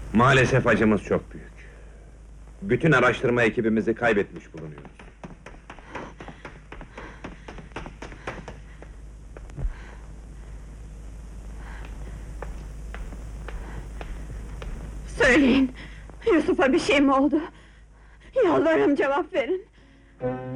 Maalesef acımız çok büyük. Bütün araştırma ekibimizi kaybetmiş bulunuyoruz. Söyleyin! Yusuf'a bir şey mi oldu? Yalvarırım cevap verin!